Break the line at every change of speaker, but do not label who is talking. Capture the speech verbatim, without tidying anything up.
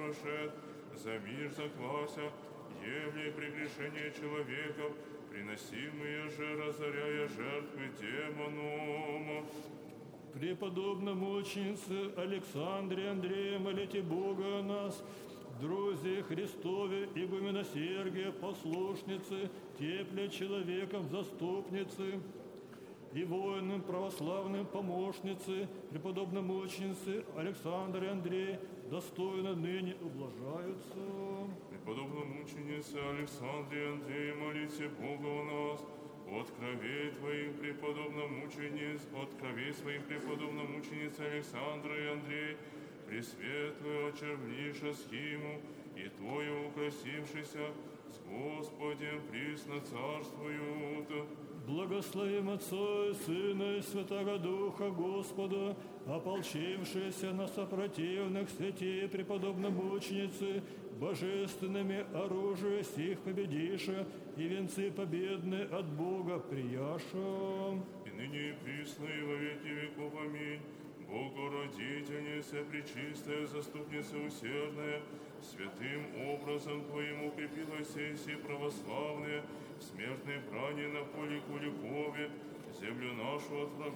прошед, за мир заклася, емли прегрешение человеков, приносимые же, разоряя жертвы демоном.
Преподобно мученице Александре Андрея, молите Бога о нас, друзья Христове, игумена Сергия, послушницы, тепля человеком заступницы, и воинам православным помощницы, преподобно мученицы Александре Андрея, достойно ныне ублажаются.
Преподобно мученице Александре Андрея, молите Бога о нас, от кровей Твоих, преподобно мучениц, от кровей своих, преподобно мученицы Александра и Андрей, пресветлую очервниша схиму, и Твою украсившийся, с Господем присно царствуют.
Благословим Отца и Сына и Святого Духа Господа, ополчившиеся на сопротивных святей преподобно мученицы, божественными оружия сих победиша, и венцы победны от Бога прияша.
И ныне и присно, и во веки веков. Аминь. Богородительница, пречистая заступница усердная, святым образом Твоим укрепила сессии православные, в смертной брани на поле Куликове, землю нашу от врагов